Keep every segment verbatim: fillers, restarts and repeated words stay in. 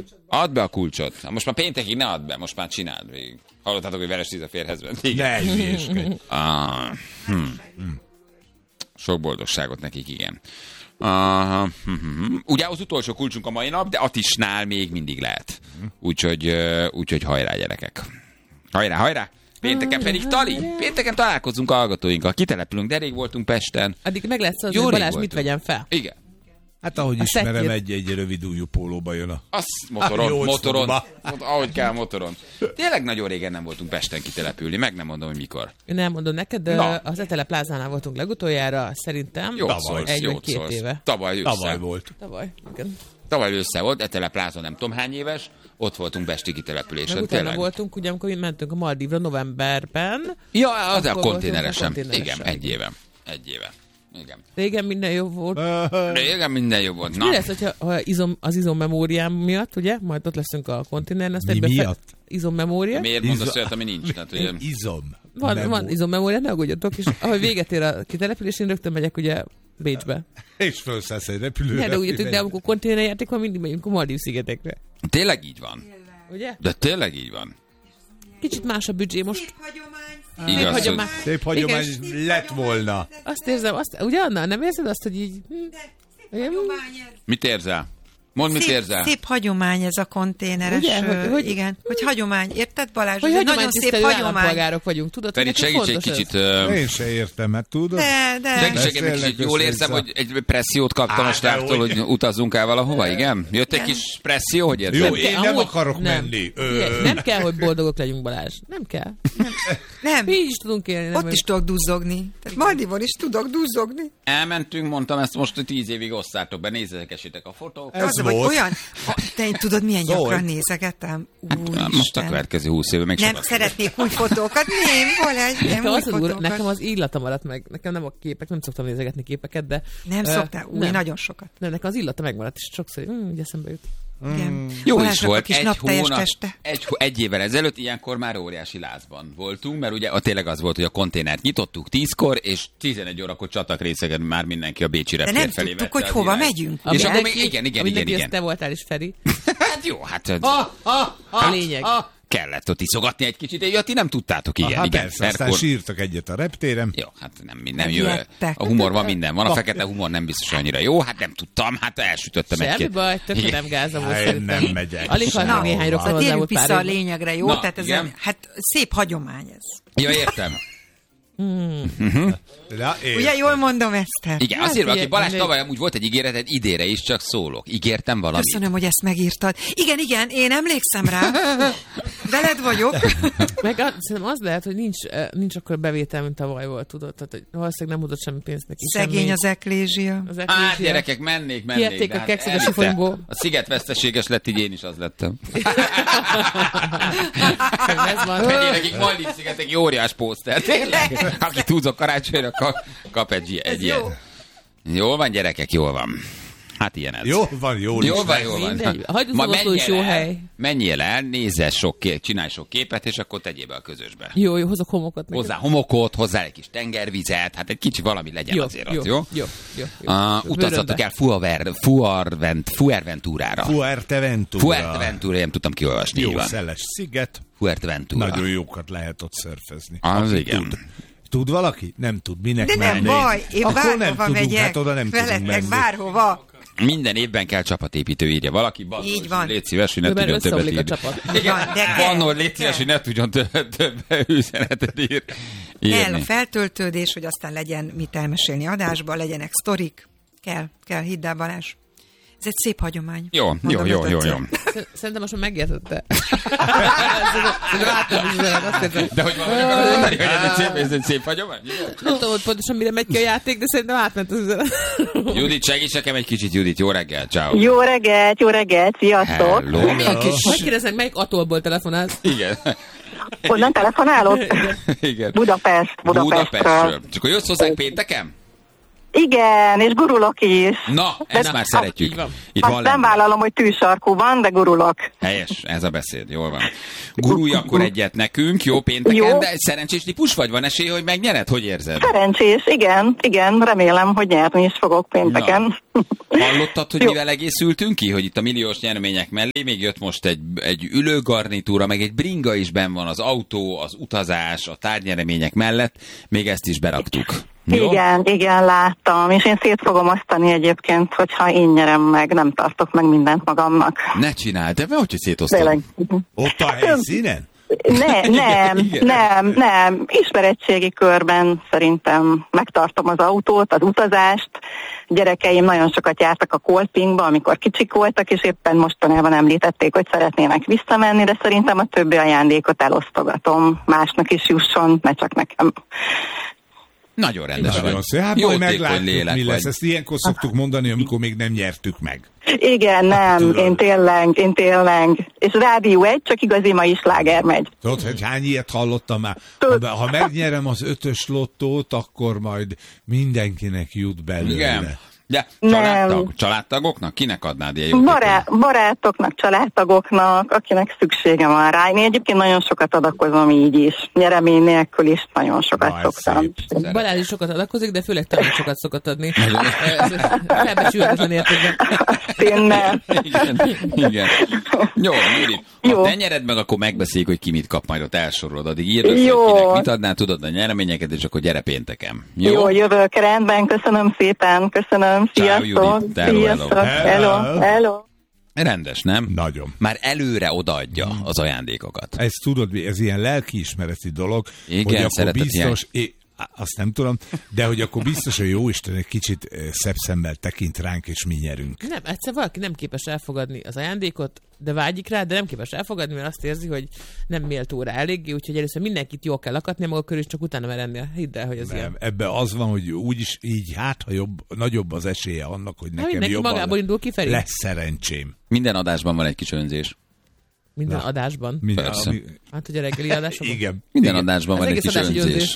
Add be a kulcsot. Most már péntekig ne add be, most már csináld végig. Hallottátok, hogy veres tíz a férhez ment? Ne hülyéskedj. Ah, hm. Sok boldogságot nekik, igen. Uh, hm, hm, hm. Ugye az utolsó kulcsunk a mai nap, de Atisnál még mindig lehet. Úgyhogy, uh, úgyhogy hajrá, gyerekek. Hajrá, hajrá! Pénteken pedig Tali. Pénteken találkozunk a hallgatóinkkal. Kitelepülünk, de rég voltunk Pesten. Addig meg lesz az, hogy Balázs mit vegyen fel. Igen. Hát ahogy a ismerem, egy-egy rövid ujjú pólóba jön a... Az motoron, ah, motoron. Ahogy kell, motoron. Tényleg nagyon régen nem voltunk Pesten kitelepülni, meg nem mondom, hogy mikor. Én nem mondom neked, de Na. az Etele Plázánál voltunk legutoljára, szerintem. Jó szólsz, egy jó vagy két szólsz. éve. Tavaly össze. Tavaly volt. Tavaly, igen. Tavaly össze volt, Etele Plázán nem tudom hány éves, ott voltunk pesti kitelepülésen. Meg utána voltunk, ugye, amikor mentünk a Maldívra novemberben. Ja, az a konténeresen. Igen, egy éve. Egy éve. Igen. Régen minden jobb volt. Régen minden jobb volt. Mi lesz, hogyha ha izom, az izommemóriám miatt, ugye? Majd ott leszünk a kontineren. Mi miatt? Fe... Izommemória. Miért mondasz olyat, ami nincs? Tehát, ugye... Izom. Van, Memó. van izommemória, ne aggódjatok. És ahogy véget ér a kitelepülés, én rögtön megyek ugye Bécsbe. És felszállsz egy repülőre. Ne aggódjatok, de amikor kontineren játék van, mindig megyünk a Maldív szigetekre. Tényleg így van. Ugye? De tényleg így van. Kicsit más a büdzsé most. Igaz, Szép hagyomány. Szép hagyomány lett volna. Azt érzem, azt, ugye Anna, nem érzed azt, hogy így... Hm, mit érzel? Mondd, mit szép, érzel? Szép hagyomány ez a konténeres. Ugye, hogy, hogy, igen, hogy hagyomány. Érted, Balázs? Hogy hogy nagyon szép hagyomány. Állampolgárok vagyunk, tudod? Feri, segíts egy kicsit. Uh... Én se értem, hát tudod? De, de. Segíts egy kicsit. Jól érzem, hogy egy pressziót kaptam Á, a stábtól, hogy utazzunk el valahova, igen? Jött egy nem. kis presszió, hogy érzem? Jó, én nem akarok nem. menni. Ö... Nem kell, hogy boldogok legyünk, Balázs. Nem kell. Nem. Mi is tudunk élni. Ott is tudok duzzogni. Maldivon is tudok duzzogni. Elmentünk, mondtam, ezt most tíz évig osszátok be, nézzegessétek a fotókat. Ez az, volt. Olyan, ha, te tudod, milyen Zol. gyakran nézegettem. Úristen. Most a következő húsz éve még nem szeretnék új fotókat, nem, Balázs, nem nekem új az fotókat. Az, nekem az illata maradt meg, nekem nem a képek, nem szoktam nézegetni képeket, de... Nem uh, szoktál, új, nem. nagyon sokat. Nem, nekem az illata megmaradt, és sokszor mm, így eszembe jut. Mm. Jó is volt, egy hónap, egy, egy évvel ezelőtt ilyenkor már óriási lázban voltunk, mert ugye a tényleg az volt, hogy a konténert nyitottuk tízkor, és tizenegy órakor csatak részegen már mindenki a bécsi reptér felé. De nem tudtuk, hogy hova megyünk. És akkor még igen, igen, igen, igen. Te voltál is, Feri. Hát jó, hát... A lényeg. Kellett ott iszogatni egy kicsit, ja, ti nem tudtátok, igen, Aha, igen. Persze, aztán sírtak egyet a reptéren. Jó, hát nem, nem jó. A humor van minden, van a fekete humor, nem biztos annyira jó, hát nem tudtam, hát elsütöttem egy-két. Semmi baj, tökre nem gázom. Nem megyek. Alig hallom néhány rokon hozzá volt pár. Vissza a lényegre, jó? Tehát ez a, hát szép hagyomány ez. Ja, értem. Hmm. Uh-huh. Na, ugye jól mondom ezt? Igen, azt írva, aki Balázs tavaly amúgy volt egy ígéreted, idére is csak szólok. Ígértem valamit. Köszönöm, hogy ezt megírtad. Igen, igen, én emlékszem rá. Veled vagyok. Meg az, szerintem az lehet, hogy nincs, nincs akkor bevétel, mint tavaly volt, tudod. Tehát, hogy valószínűleg nem adott semmi pénzt neki. Szegény semmi. Az eklézsia. Az eklézsia. Hát gyerekek, mennék, mennék. Kiették a kekszet a sifonból. A sziget veszteséges lett, így én is az lettem. Ez van. Menjél nekik Maldív szigetek óriás pószter. Tényleg? Aki tudsz a karácsonyra, kap, kap egy, egy ilyen. Jó. Jól van, gyerekek, jól van. Hát ilyen ez. Jól van, jól, jól van, jól van. Hagyd az oszló is jó hely. Menjél el, nézze sok kép, csinálj sok képet, és akkor tegyél be a közösbe. Jó, jó, hozok homokot. Hozzá homokot, hozzá egy kis tengervizet, hát egy kicsi valami legyen jó, azért jó, az, jó? Jó, jó, jó. Uh, utazzatok el Fuervent, Fuerventurára. Fuerteventura. Fuerteventura, nem tudtam kiolvasni. Jó szeles sziget. Fuerteventura. Nagyon jókat lehet ott szörfezni. Az igen. Tud. Tud valaki? Nem tud. Minek de mennék? nem baj, én akkor bárhova nem tudunk, megyek. Hát oda nem tudunk menni. Bárhova. Minden évben kell csapatépítő, írja valaki. Basszus, így van. Légy szíves, hogy ne tudjon többet írni. Igen, van, hogy légy szíves, hogy ne tudjon több üzenetet írni. Kell a feltöltődés, hogy aztán legyen mit elmesélni adásban, legyenek sztorik. Kell, kell, hidd el, Balázs. Ez egy szép hagyomány. Jó, jó, jó, jó, jó. Szerintem most már megértette. De hogy van, akarod mondani, hogy ez egy szép, ez egy szép hagyomány? Nem tudom, hogy pontosan mire megy ki a játék, de szerintem átment az üzenet. Judit, segíts nekem egy kicsit, Judit. Jó reggel, ciao. Jó reggelt, jó reggelt, sziasztok. Hello, milyen kis... Megkérdeznek, melyik atollból telefonálsz? Igen. Honnan telefonálok? Igen. Budapest, Budapestről. Budapestről. Csak hogy jössz hozzánk pénteken? Igen, és gurulok is. Na, ezt már szeretjük. Itt Azt nem vállalom, hogy tűsarkú van, de gurulok. Helyes, ez a beszéd, jól van. Gurulj akkor egyet nekünk, jó pénteken, jó. De egy szerencsés típus vagy? Van esély, hogy megnyered? Hogy érzed? Szerencsés, igen, igen, remélem, hogy nyerni is fogok pénteken. Na. Hallottad, hogy mivel egészültünk ki? Hogy itt a milliós nyeremények mellé még jött most egy, egy ülőgarnitúra, meg egy bringa is benn van, az autó, az utazás, a tárgynyeremények mellett, még ezt is beraktuk. Jó? Igen, igen, láttam, és én szét fogom osztani egyébként, hogyha én nyerem meg, nem tartok meg mindent magamnak. Ne csináld, de hogy szétosztod? Ott a helyszínen? Ne, nem, nem, nem. Ismeretségi körben szerintem megtartom az autót, az utazást. Gyerekeim nagyon sokat jártak a Kolpingba, amikor kicsik voltak, és éppen mostanában említették, hogy szeretnének visszamenni, de szerintem a többi ajándékot elosztogatom. Másnak is jusson, ne csak nekem. Nagyon rendes vagy. Hát majd meglátjuk, mi lesz. Ezt ilyenkor szoktuk mondani, amikor még nem nyertük meg. Igen, nem, Tudod. én tényleg, én tényleg. És Rádió egy, csak igazi mai sláger megy. Tudod, hogy hány ilyet hallottam már? Ha, ha megnyerem az ötös lottót, akkor majd mindenkinek jut belőle. Igen. De családtag, családtagoknak? Kinek adnád ilyen jót? Bará- barátoknak, családtagoknak, akinek szüksége van rá. Én egyébként nagyon sokat adakozom így is. Nyeremény nélkül is nagyon sokat Vaj, szoktam. Balázs is sokat adakozik, de főleg talán sokat szokott adni. Felbecsülhetetlen értékben. Tényleg. Igen, igen. Jó, Judit, ha te nyered meg, akkor megbeszéljük, hogy ki mit kap, majd ott elsorolod. Addig írd össze, hogy kinek mit adnál, tudod a nyereményeket, és akkor gyere pénteken. Jó, Jó jövök, rendben, köszönöm szépen, köszönöm. Sziasztok! Sziasztok! Hello! Hello! Rendes, nem? Nagyon. Már előre odaadja az ajándékokat. Ez tudod, ez ilyen lelkiismereti dolog, igen, hogy akkor biztos... É, azt nem tudom, de hogy akkor biztos, hogy Jóisten egy kicsit szebb szemmel tekint ránk, és mi nyerünk. Nem, egyszer valaki nem képes elfogadni az ajándékot, de vágyik rá, de nem képes elfogadni, mert azt érzi, hogy nem méltó rá eléggé, úgyhogy először mindenkit jól kell lakatni maga körül, és csak utána mer ennél. Hidd el, hogy ez nem, ilyen. Ebben az van, hogy úgyis így hát, ha jobb, nagyobb az esélye annak, hogy nekem ha, jobban magából indul kifelé. Lesz szerencsém. Minden adásban van egy kis önzés. Minden Na. adásban? Minden, Persze. Ami... Hát, hogy a reggeli adásban? Igen. Minden Igen. adásban van egy kis önzés. önzés.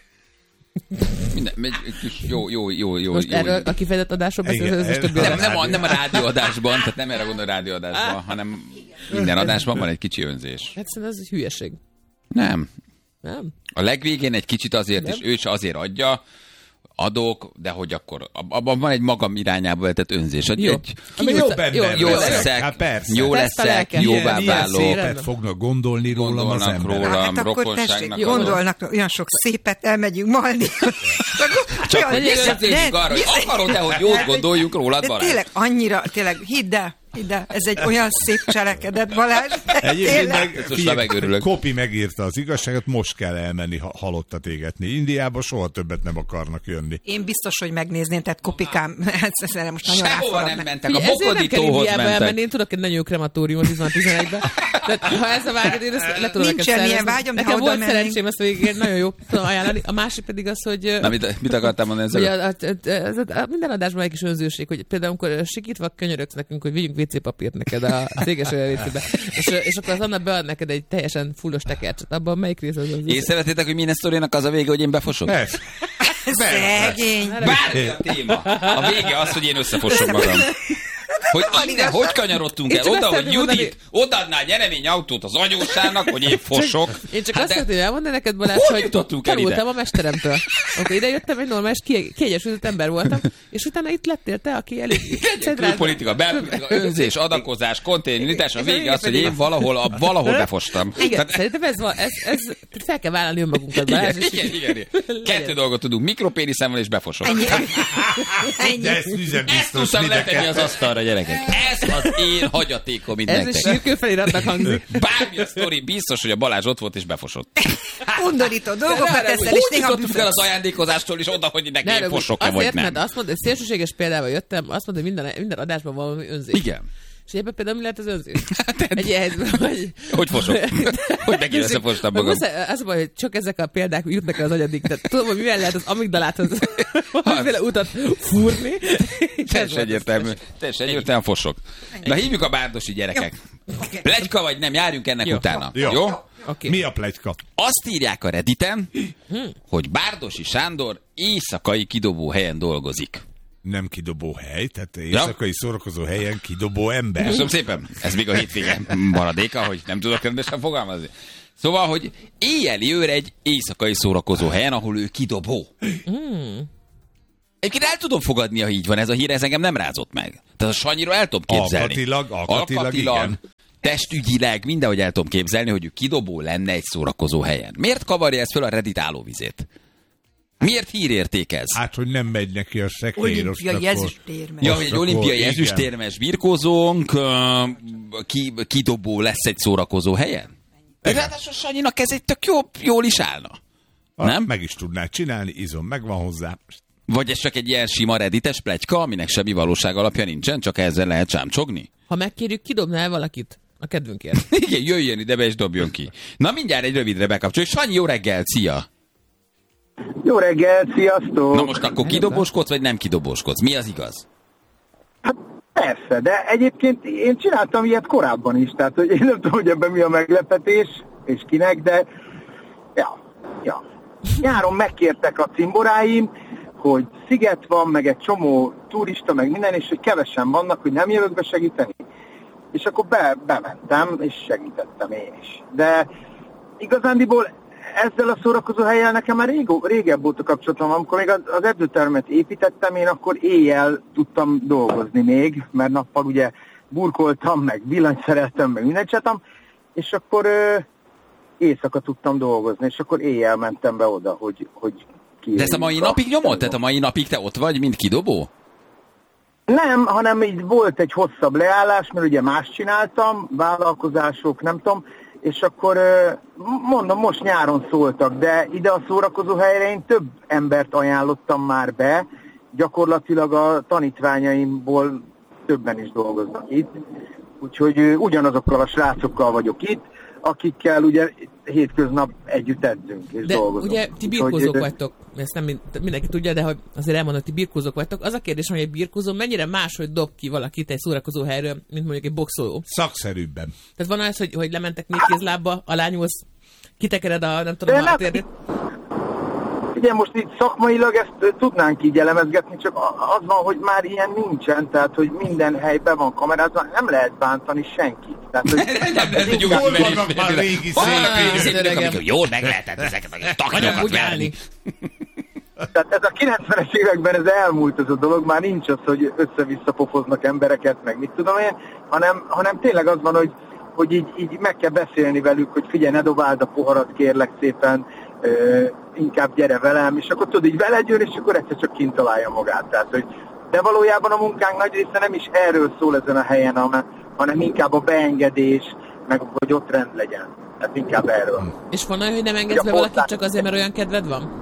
Minden, egy kis jó, jó, jó, jó. Most jó, erről jó. a kifejezett adásról beszélsz, ez többi nem, nem, a, nem a rádióadásban, tehát nem erre gondol a rádióadásban, hanem minden adásban van egy kicsi önzés. Hát szerintem ez egy hülyeség. Nem. Nem? A legvégén egy kicsit azért, nem? és ő is azért adja, adok, de hogy akkor abban van egy magam irányába vetett önzés. Hogy jó. Egy, ki jobb ember jó, jó leszek, hát persze. jó leszek, jóvá válok. Szépet fognak gondolni rólam az emberek. Rólam, hát akkor tessék, gondolnak olyan sok szépet, elmegyünk malni. Csak hogy visszatérjünk arra, hogy akarod-e, hogy jót gondoljuk rólad, Balázs? Tényleg annyira, tényleg, hidd el. De ez egy olyan szép cselekedet, Balázs. Egyébként meg, figyelj, Kopi megírta az igazságot, most kell elmenni ha halottat égetni. Indiába soha többet nem akarnak jönni. Én biztos, hogy megnézném, tehát Kopikám, ezt most nagyon sehova nem mentek, a Bokodítóhoz mentek. Elmenni. Én tudok egy nagyon jó krematóriumot tizenegyben. Tehát ha ez a vágyad, én ezt le tudom neked szervezni. Ilyen vágyam, nekem volt menni. Szerencsém, ezt végig nagyon jó tudom ajánlani. A másik pedig az, hogy... Na, mit, mit akartál mondani ezzel? Minden adásban egy kis önzőség, hogy például amikor sikítva könyörögsz nekünk, hogy vigyünk vé cé papírt neked a céges vé cébe. És, és akkor az Anna bead neked egy teljesen fullos tekercset. Abban melyik rész az az? Én szeretnétek, hogy minden sztoriának az a vége, hogy én befosok? Persze. Szegény. Bármi a téma. A vége az, hogy én összefosom magam. Hogy innen, hogy kanyarodtunk el oda, hogy Judit odaadná nyereményautót az agyósának, hogy én fosok. Csak, én csak hát azt szeretném elmondani neked, Balázs, hogy tanultam a mesteremtől. Akkor ide jöttem, egy normális, kiegyesült ember voltam, és utána itt lettél te, aki elég... Külpolitika, belpolitika, önzés, adakozás, kontinuitás, a vége az, hogy én valahol, a, valahol befostam. Igen, tehát, szerintem ez van, ez, ez, fel kell vállalni önmagunkat, Balázs. Igen, igen, igen. Kettő dolgot tudunk, mikropéniszemmel és befosok. De ezt üzem biztos. Tudtam letenni az asztalra, gyerekek. Ez az én hagyatékom itt nektek. Ez a sírkő feliratnak hangzik. Bármi a sztori, biztos, hogy a Balázs ott volt és befosott. Undorító dolgokat teszel, és néha jutottunk el az ajándékozástól is oda, hogy neki én fosok-e vagy nem. Azért, mert azt mondta, hogy szélsőséges példával jöttem, azt mondta, hogy minden, minden adásban valami önzés. Igen. És ebben például mi lehet az önzés? Egy helyzetben, hogy... Hogy fosok? Hogy megint összefostam magam? Az baj, hogy csak ezek a példák jutnak el az agyadig. Tehát tudom, hogy mivel lehet az amigdaláthoz valamiféle utat fúrni. Teljesen egyértelmű. Teljesen egyértelmű fosok. Na hívjuk a bárdosi gyerekek. Pletyka vagy nem, járjunk ennek Jó. utána. Jó. Jó? Okay. Mi a pletyka? Azt írják a Redditen, hogy Bárdosi Sándor éjszakai kidobó helyen dolgozik. Nem kidobó hely, tehát éjszakai ja. szórakozó helyen kidobó ember. Köszönöm szépen. Ez még a hétvége maradéka, hogy nem tudok rendesen fogalmazni. Szóval, hogy éjjeli őr egy éjszakai szórakozó helyen, ahol ő kidobó. Mm. Egyébként el tudom fogadni, ha így van ez a hír, ez engem nem rázott meg. Tehát a Sanyiról el tudom képzelni. Alkatilag, alkatilag, alkatilag igen. Testügyileg, mindenhogy el tudom képzelni, hogy ő kidobó lenne egy szórakozó helyen. Miért kavarja ez föl a Reddit állóvizét? Miért hírérték ez? Hát, hogy nem megy neki a szekérostakor. Olimpiai ezüstérmes. Ja, hogy egy olimpiai ezüstérmes birkózónk ki, kidobó lesz egy szórakozó helyen? Ráadásul Sanyinak ez egy tök jó, jól is állna. A, nem? Meg is tudnád csinálni, izom, megvan hozzá. Vagy ez csak egy ilyen sima reddites pletyka, aminek semmi valóság alapja nincsen, csak ezzel lehet csámcsogni? Ha megkérjük, kidobnál valakit a kedvünkért. Igen, jöjjön ide be és dobjon ki. Na mindjárt egy rövidre bekapcsoljuk. Sanyi, jó reggel, szia! Jó reggel, sziasztok! Na most akkor kidobóskodsz, vagy nem kidobóskodsz? Mi az igaz? Hát persze, de egyébként én csináltam ilyet korábban is, tehát hogy én nem tudom, hogy ebben mi a meglepetés, és kinek, de ja, ja. Nyáron megkértek a cimboráim, hogy sziget van, meg egy csomó turista, meg minden, és hogy kevesen vannak, hogy nem jövök be segíteni. És akkor be, bementem, és segítettem én is. De igazándiból ezzel a szórakozó helyen nekem már rég, régebb óta kapcsolatom, amikor még az edzőtermet építettem, én akkor éjjel tudtam dolgozni még, mert nappal ugye burkoltam, meg villanyt szereltem, meg mindent csináltam, és akkor ö, éjszaka tudtam dolgozni, és akkor éjjel mentem be oda, hogy, hogy ki. De ezt a mai napig nyomod? Tehát a mai napig te ott vagy, mint kidobó? Nem, hanem így volt egy hosszabb leállás, mert ugye más csináltam, vállalkozások, nem tudom, és akkor mondom, most nyáron szóltak, de ide a szórakozó helyre én több embert ajánlottam már be, gyakorlatilag a tanítványaimból többen is dolgoznak itt, úgyhogy ugyanazokkal a srácokkal vagyok itt, akikkel ugye hétköznap együtt edzünk és de dolgozunk. De ugye ti birkózók úgyhogy, vagytok, ezt nem mindenki tudja, de hogy azért elmondom, hogy ti birkózók vagytok. Az a kérdés, hogy egy birkózó mennyire máshogy dob ki valakit egy szórakozó helyről, mint mondjuk egy boxoló? Szakszerűbben. Tehát van az, hogy, hogy lementek négy kézlábba, alányulsz, kitekered a, nem tudom, a térdét? Ugye most itt szakmailag ezt tudnánk így elemezgetni, csak az van, hogy már ilyen nincsen, tehát hogy minden helyben van kamerázva, nem lehet bántani senkit. Tehát, hogy nem lehet, hogy jól vannak már régi szép. Jól meg lehetett ezeket a takanyokat verni. Tehát ez a kilencvenes években ez elmúlt ez a dolog, már nincs az, hogy össze-vissza pofoznak embereket, meg mit tudom én, hanem, hanem tényleg az van, hogy, hogy így, így meg kell beszélni velük, hogy figyelj, ne dobáld a poharat, kérlek szépen, ö, inkább gyere velem, és akkor tudod, így veled jön, és akkor egyszer csak kint találja magát. Tehát, hogy, de valójában a munkánk nagy része nem is erről szól ezen a helyen, hanem inkább a beengedés, meg hogy ott rend legyen. Tehát inkább erről. És van olyan, hogy nem engedsz be valakit csak azért, mert olyan kedved van?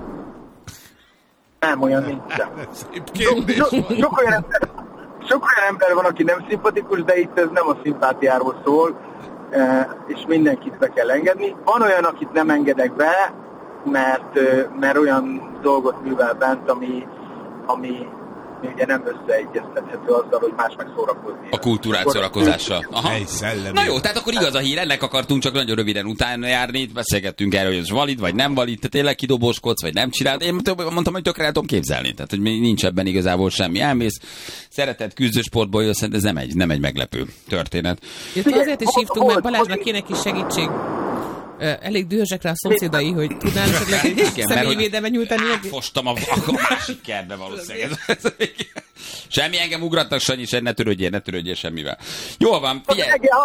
Nem, olyan nincsen. Sok, sok, sok, olyan ember, sok olyan ember van, aki nem szimpatikus, de itt ez nem a szimpátiáról szól, és mindenkit be kell engedni. Van olyan, akit nem engedek be, mert, mert olyan dolgot művel bent, ami, ami ugye nem összeegyeztethető azzal, hogy más meg szórakozni. A kultúrát szórakozással. Aha. Na jó, tehát akkor igaz a hír, ennek akartunk csak nagyon röviden utána járni, itt beszélgettünk erről, hogy ez valid, vagy nem valid, te tényleg kidobóskodsz, vagy nem csináld. Én mondtam, hogy tökre el tudom képzelni, tehát hogy nincs ebben igazából semmi. Elmész, szereted küzdősportból jössz, ez nem egy, nem egy meglepő történet. Itt azért is hívtunk, mert Balázsnak kéne kis segítség. Elég dühösek rá a szomszédai, hogy tudnál esetleg egy személyvédelmet nyújtani? Fostam a, a másik kertbe valószínűleg. Semmi, engem ugrattak, Sanyi, se ne törődjél, ne törődjél semmivel. Jól van, figyelj!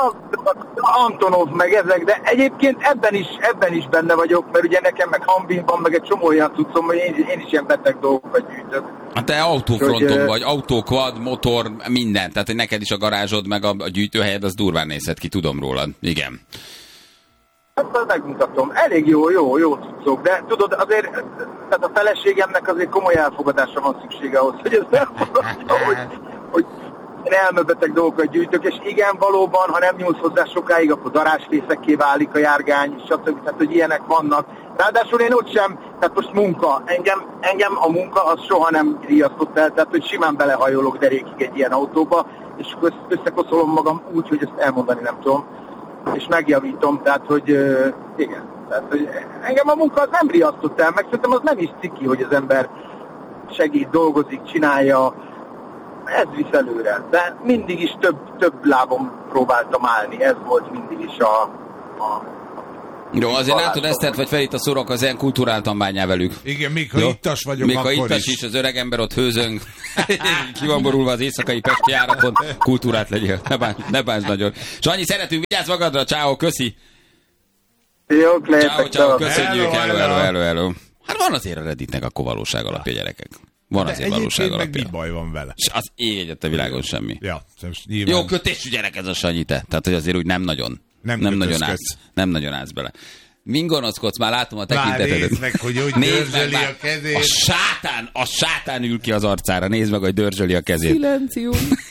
Antonov meg ezek, de egyébként ebben is, ebben is benne vagyok, mert ugye nekem meg Hambin van, meg egy csomó olyan tudszom, hogy én, én is ilyen beteg dolgokat gyűjtök. Hát te autófronton hogy, vagy, autó, quad, motor, minden. Tehát hogy neked is a garázsod, meg a, a gyűjtőhelyed, az durván nézhet ki, tudom rólad. Igen. Azt megmutatom. Elég jó, jó, jó tudszok, de tudod, azért tehát a feleségemnek azért komoly elfogadásra van szüksége ahhoz, hogy ezt elfogadta, hogy, hogy én elmebeteg dolgokat gyűjtök, és igen, valóban, ha nem nyúlsz hozzá sokáig, akkor darásfészekké válik a járgány, stb. Tehát, hogy ilyenek vannak. Ráadásul én ott sem, tehát most munka, engem, engem a munka az soha nem riasztott el, tehát, hogy simán belehajolok derékig egy ilyen autóba, és összekoszolom magam úgy, hogy ezt elmondani nem tudom, és megjavítom, tehát, hogy uh, igen. Tehát, hogy engem a munka az nem riasztott el, meg szerintem az nem is ciki, hogy az ember segít, dolgozik, csinálja, ez visz előre. De mindig is több, több lábon próbáltam állni, ez volt mindig is a... a Jó, azért látod, Esztert vagy Ferit a szorok, az ilyen kulturáltan bánjál velük. Igen, még ha Jó? ittas vagyok, még akkor ha ittas is. is, az öreg ember ott hőzöng, ki van borulva az éjszakai pesti járaton, kultúrát legyél, ne bánts, ne bánts nagyon. Sanyi, szeretünk, vigyázz magadra, ciao, köszi. Jó, ciao, ciao, köszönjük, hello, hello, hello, hello. Hát van azért a Redditnek akkor valóság alapja, gyerekek. Van azért valóság alapja. Meg mi baj van vele? És az ég egyet a világon semmi. Ja, nyilván... Jó kötésű gyerek ez a Sanyi, te. Tehát, hogy azért úgy nem nagyon. Nem, nem nagyon állsz. Nem nagyon állsz bele. Min gonoszkodsz? Már látom a tekintetedet. Nézd meg, hogy úgy dörzsöli a kezét. A sátán, a sátán ül ki az arcára. Nézd meg, hogy dörzsöli a kezét. Szilencium.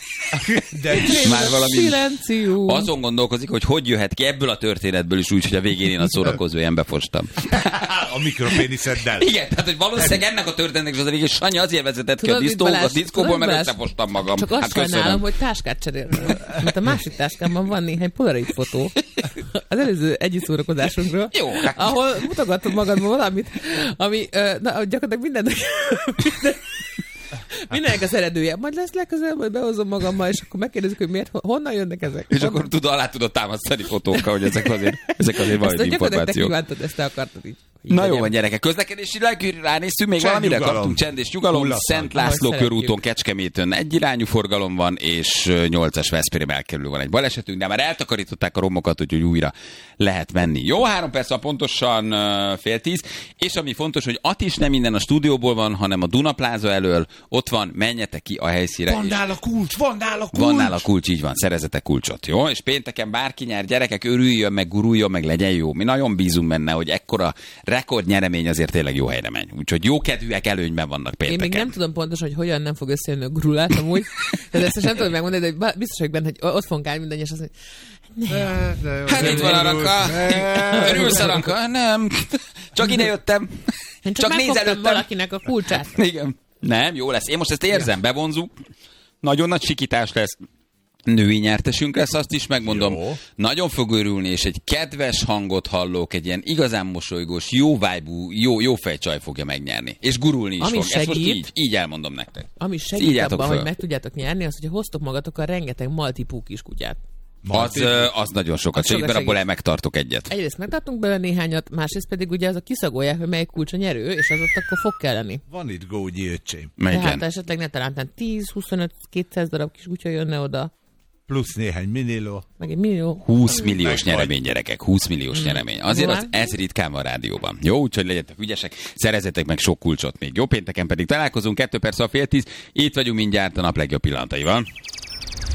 De már valami... Szilencium. Azon gondolkozik, hogy hogy jöhet ki ebből a történetből is úgy, hogy a végén én a szórakozó ilyen befostam. A mikropéniszeddel. Igen, tehát hogy valószínűleg ennek a történetnek is az a végén Sanyi azért vezetett ki a, disztó, a diszkóból, meg összefostam magam. Csak azt hát sajnálom, hogy táskát cseréltem. Mert a másik táskámban van néhány polaroid fotó az előző együtt szórakozásunkról, jó, hát. ahol mutogatom magadban valamit, ami na, gyakorlatilag mindennek, minden, mindennek az eredője. Majd lesz legközelebb, majd behozom magammal, és akkor megkérdezik, hogy miért, honnan jönnek ezek. És honnan? akkor tud, alá tudod támasztani fotókkal, hogy ezek azért, ezek azért valami információk. Ezt információk. gyakorlatilag te te akartad így. Na jó van, gyerekek, közlekedésileg ránéztünk, még Csend valamire nyugalom. kaptunk csend és nyugalom. Hullaszal. Szent László Ahogy körúton Kecskeméten egyirányú forgalom van, és nyolcas Veszprém elkerülő van egy balesetünk, de már eltakarították a romokat, úgyhogy újra lehet menni. Jó, három perc van pontosan uh, fél tíz, és ami fontos, hogy Attis nem innen a stúdióból van, hanem a Duna Pláza elől, ott van, menjetek ki a helyszíre. Van nála kulcs, van nála kulcs. Van nála kulcs, így van, szerezetek kulcsot, jó? És pénteken bárki nyer, gyerekek, örüljön, meg guruljon, meg legyen jó. Mi nagyon bízunk benne, hogy ekkora rekordnyeremény azért tényleg jó helyre megy. Úgyhogy jó kedvűek előnyben vannak pénteken. Én még nem tudom pontosan, hogy hogyan nem fog összejönni a gurulás amúgy. Tehát ezt nem tudom megmondani, de biztos vagyok benne, hogy ott fogunk állni mindannyian, és azt mondja, Hát itt van Aranka. Örülsz Aranka? Nem. Csak ide jöttem. Én csak, csak megfogtam valakinek a kulcsát. Igen. Nem, jó lesz. Én most ezt érzem, bevonzuk. Nagyon nagy sikítás lesz. Női nyertesünk lesz, azt is megmondom. Jó. Nagyon fog örülni, és egy kedves hangot hallok, egy ilyen igazán mosolygós, jó vibe-ú, jó, jó fejcsaj fogja megnyerni. És gurulni is Ami fog. segít, Ezt most így, így elmondom nektek. Ami segít abban, hogy meg tudjátok nyerni, az, hogy hoztok magatokkal rengeteg maltipú kiskutyát. Az, az nagyon sokat az segít, mert segít. abból el megtartok egyet. Egyrészt megtartunk bele néhányat, másrészt pedig ugye az a kiszagolják, hogy melyik kulcs a nyerő, és az ott akkor fog kelleni. Van itt gógyi öcsém. Tehát esetleg ne talán tíz, huszonöt, kétszáz darab kis kutya jönne oda. Plusz néhány miniló. Meg egy millió. húsz milliós nyeremény, gyerekek. húsz milliós mm. nyeremény. Azért az, ez ritkán van a rádióban. Jó, úgyhogy legyetek ügyesek, szerezzetek meg sok kulcsot még. Jó, pénteken pedig találkozunk, kettő perc a fél tíz. Itt vagyunk mindjárt a nap legjobb pillanataival.